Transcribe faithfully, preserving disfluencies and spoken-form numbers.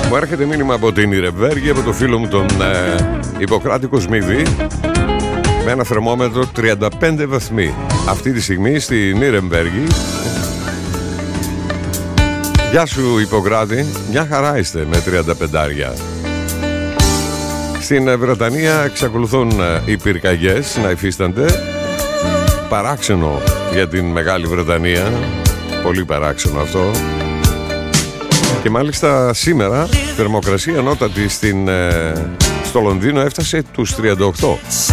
Μου έρχεται μήνυμα από την Νιρεμβέργη, από το φίλο μου τον ε, Ιπποκράτη Κοσμίδη, με ένα θερμόμετρο τριάντα πέντε βαθμοί αυτή τη στιγμή στη Νιρεμβέργη. Γεια σου Ιπποκράτη, μια χαρά είστε με τριάντα πέντε. Στην Βρετανία εξακολουθούν οι πυρκαγιές να υφίστανται. Παράξενο για την Μεγάλη Βρετανία, πολύ παράξενο αυτό. Και μάλιστα σήμερα θερμοκρασία ανώτατη στην, στο Λονδίνο έφτασε τους τριάντα οκτώ.